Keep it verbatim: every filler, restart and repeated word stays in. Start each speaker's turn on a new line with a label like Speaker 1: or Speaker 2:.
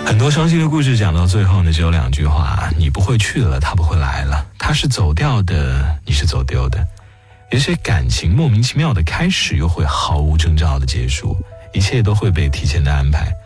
Speaker 1: 很多伤心的故事讲到最后呢，只有两句话：你不会去了，他不会来了，他是走掉的，你是走丢的。有些感情莫名其妙的开始，又会毫无征兆的结束，一切都会被提前的安排。